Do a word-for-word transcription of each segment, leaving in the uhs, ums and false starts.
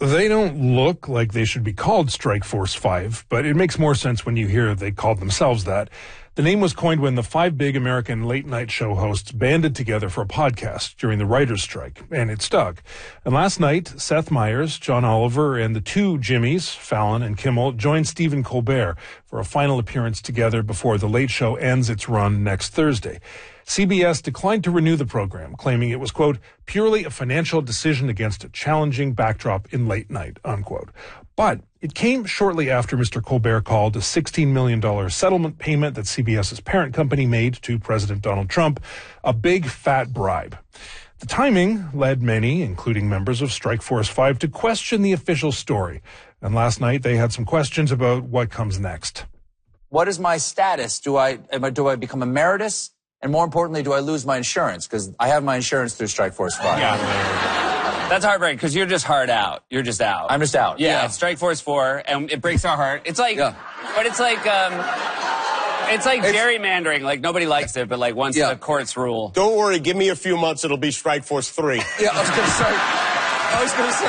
They don't look like they should be called Strike Force five, but it makes more sense when you hear they called themselves that. The name was coined when the five big American late-night show hosts banded together for a podcast during the writer's strike, and it stuck. And last night, Seth Meyers, John Oliver, and the two Jimmys, Fallon and Kimmel, joined Stephen Colbert for a final appearance together before The Late Show ends its run next Thursday. C B S declined to renew the program, claiming it was, quote, purely a financial decision against a challenging backdrop in late night, unquote. But it came shortly after Mister Colbert called a sixteen million dollars settlement payment that CBS's parent company made to President Donald Trump a big fat bribe. The timing led many, including members of Strike Force five, to question the official story. And last night they had some questions about what comes next. What is my status? Do I, am I do I become emeritus? And more importantly, do I lose my insurance? Because I have my insurance through Strike Force five. Yeah. That's heartbreaking because you're just hard out. You're just out. I'm just out. Yeah, yeah. It's Strike Force four, and it breaks our heart. It's like, yeah. but it's like, um, it's like it's, gerrymandering. Like, nobody likes it, but like once yeah. the courts rule. Don't worry, give me a few months, it'll be Strike Force three. Yeah, I was going to say, I was going to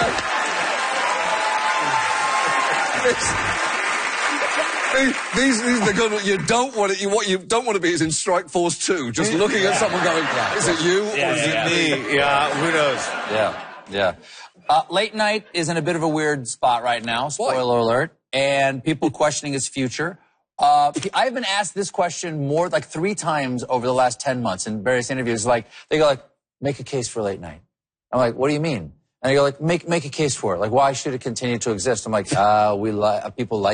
say. These, these are the good ones. You don't want it. You, what you don't want to be is in Strike Force two, just looking yeah. at someone going, yeah. is it you yeah, or is yeah, it yeah. me? Yeah, who knows? Yeah, yeah. Uh, late night is in a bit of a weird spot right now, spoiler Boy. alert, and people questioning his future. Uh, I've been asked this question more, like three times over the last ten months in various interviews. Like, they go like, make a case for late night. I'm like, what do you mean? And they go like, make, make a case for it. Like, why should it continue to exist? I'm like, uh, we li- people like